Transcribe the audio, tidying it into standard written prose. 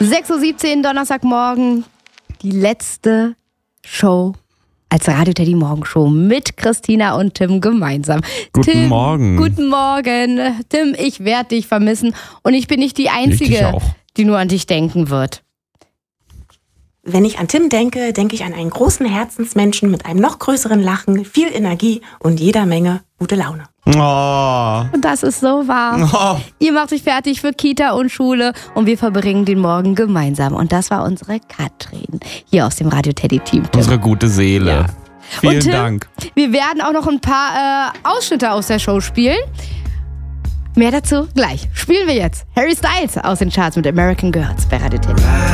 6:17 Uhr, Donnerstagmorgen, die letzte Show als Radio Teddy Morgenshow mit Christina und Tim gemeinsam. Guten Morgen. Guten Morgen. Tim, ich werde dich vermissen und ich bin nicht die Einzige, die nur an dich denken wird. Wenn ich an Tim denke, denke ich an einen großen Herzensmenschen mit einem noch größeren Lachen, viel Energie und jeder Menge gute Laune. Oh. Und das ist so wahr. Oh. Ihr macht euch fertig für Kita und Schule und wir verbringen den Morgen gemeinsam. Und das war unsere Katrin hier aus dem Radio Teddy Team. Unsere gute Seele. Ja. Vielen und Tim, Dank. Wir werden auch noch ein paar Ausschnitte aus der Show spielen. Mehr dazu gleich. Spielen wir jetzt Harry Styles aus den Charts mit American Girls bei Radio Teddy.